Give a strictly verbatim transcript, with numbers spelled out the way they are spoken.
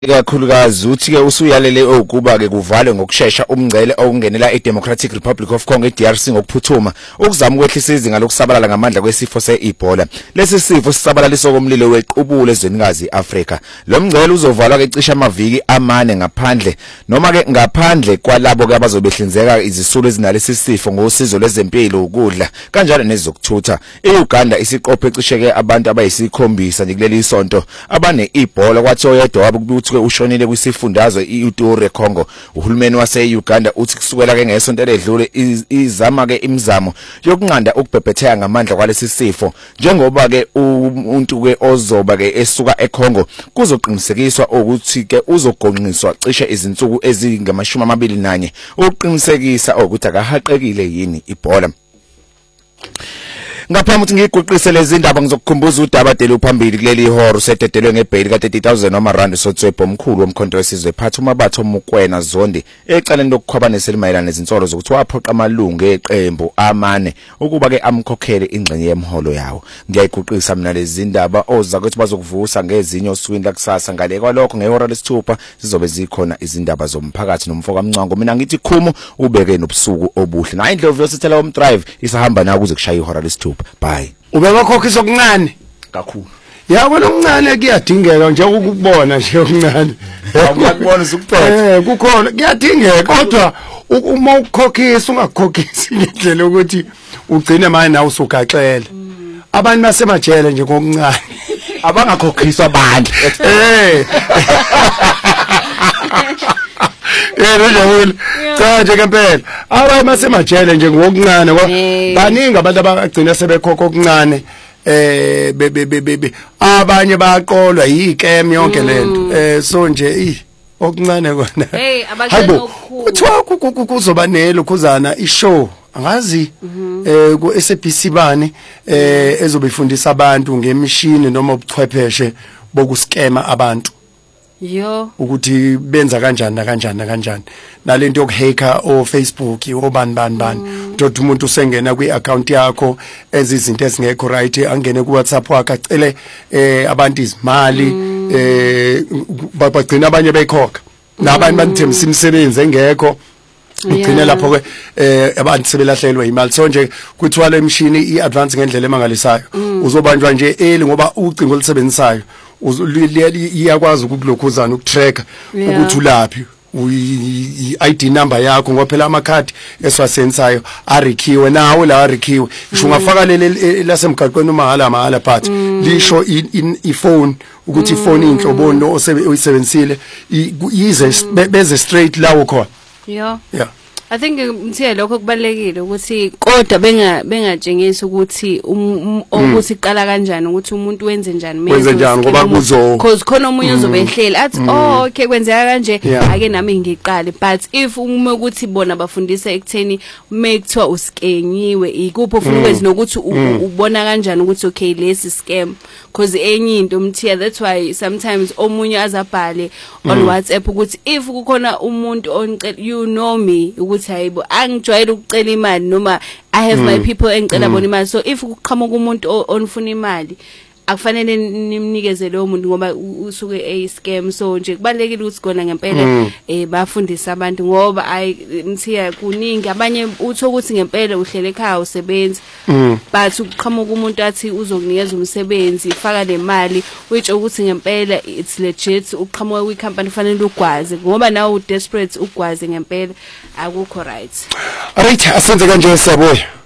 Kakhulukazi uthi ke usuyalele ukuba ke kuvalwe ngokusheshsha umngcele okungenela eDemocratic Republic of Congo eD R C ngokuphuthuma ukuzama ukwehlisa izinga lokusabalala ngamandla kwesifo se-Ebola. Lesi sifo sisabalaliswa komlilo wequbule ezwenikazi iAfrika. Lo mngcele uzovalwa ke cishe amaviki amane ngaphandle noma ke ngaphandle kwalabo ke abazobehlinzeka izisulu ezinalesi sifo ngosizo lwezempilo ukudla kanjalo nezokuthutha. eUganda isiqophe cishe ke abantu abayisikhombisa nje kuleli sonto abane Ebola kwathi oyedwa wabo ushonile kwisifundazwe iUturi eCongo. Uhulumeni wase-Uganda uthi kusukela ke ngesonto eledlule izama ke imizamo yokunqanda ukubhebhetheka ngamandla kwalesi sifo njengoba ke umuntu ke ozoba ke esuka eCongo kuzoqinisekiswa ukuthi ke uzogonqiswa cishe izinsuku ezingamashumi amabili nanye ukuqinisekisa ukuthi akahaqekile yini Ebola. Ngaphambi ukuthi ngiguqise lezi ndaba ngizokukhumbuza udaba delu phambili kuleli ihoro sededelwe ngebheli ka thirty thousand noma rand sotswebho omkhulu womkhonto wesizwe phatha umabatho Mukwena Zondi ecaleni lokukhwabanisa elimayelana nezinsolo zokuthi waphoqa amalungu eqembu amane ukuba ke amkhokhele ingxenye yemholo yawo. Ngiyayiguqisa mina lezi ndaba oza ukuthi bazokuvusa ngezinye osukwini lakusasa ngale kwalokho ngehora lesithupha sizobe zikhona izindaba zomphakathi nomfoka Mncwango. Mina ngithi khumu ubeke nobusuku obuhle na indlovu yosithela home drive isahamba na kuze kushaya ihora lesithupha. Bye. Ubekakhokhisa okuncane kakhulu. Yabona okuncane kuyadingeka nje ukubona nje okuncane. Awukubona usukuphethe. Eh kukhona kuyadingeka kodwa uma ukukhokhisa ungakhokhisi ngendlela ukuthi ugcine manje nawe usugaxela. Abantu basemajele nje ngokuncane. Abangakhokhiswa abantu. Eh. Eh nje cha nje ngempela abaye masemajele nje ngokuncane baningi abantu abagcina sebekhokha okuncane eh bebe abanye bayaqolwa yicam yonke lento eh so nje i okuncane kona hey abaqala ukuthiwa kuzoba nelo khuzana ishow angazi eh ku S A B C bani eh ezobe ifundisa abantu ngemishini noma ubuchwepheshe bokuskema abantu yo ukuthi benza kanjani na kanjani na kanjani nalento yokuhacker o Facebook obani bani bani uthi umuntu usengena kwi-account yakho ezizinto ezingekho right angene ku WhatsApp wakhe acele eh abantu izimali eh bagcina abanye beyikhokha nabanye banithembisa imisebenzi engekho ugcina lapho ke eh abantu sebelahlelwe imali so nje kuthiwa le machine i-advance ngendlela emangalisayo uzobanjwa nje eli ngoba ucingo olisebenzisayo iyakwazi ukukulokhuzana ukutracker ukuthi ulaphi i-I D number yakho ngoba phela amakhadi esiwasensayo arekhiwe nawo la arekhiwe isho ungafaka leli lasemgaqweni umahala mahala but lisho ifone ukuthi ifone inhlobono oyisebenzisile yize beze straight lawo khona yeah yeah I think ngithe lokho kubalekile ukuthi kodwa benga bengatshengisa ukuthi ukuthi iqala kanjani ukuthi umuntu wenze njani wenze njani ngoba kuzo because khona umunye uzobehleli athi oh okay kwenzeka kanje ake nami ngiqale but if uma ukuthi bona bafundisa ekutheni make kuthiwa uskenyiwe ikuphi ufuna ukwenza nokuthi ubona kanjani ukuthi okay lesi scam because enye into umthiya that's why sometimes omunye azabhale on WhatsApp ukuthi if kukhona umuntu oncela you know me ukuthi hayibo angijwayele ukucela imali noma I have my people engicela bona imali so if kuqhamuka umuntu onifuna imali akufanele nimnikeze lo muntu ngoba usuke a scam so nje kubalekile ukuthi kona ngempela eh bafundisa abantu ngoba ay mthiya kuningi abanye utho ukuthi ngempela uhlele ekhaya usebenza but uqhamuka umuntu athi uzokunikeza umsebenzi faka le mali which ukuthi ngempela it's legit uqhamuka kwi company fanele ugwaze ngoba nawe u desperate ugwaze ngempela akukho right. Alright asenze kanje siyabuya.